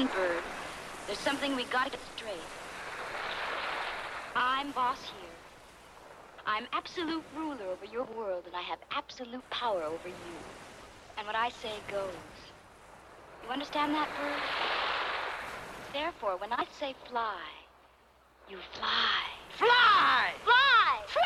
Listen, Bird. There's something we gotta get straight. I'm boss here. I'm absolute ruler over your world, and I have absolute power over you. And what I say goes. You understand that, Bird? Therefore, when I say fly, you fly. Fly! Fly! Fly!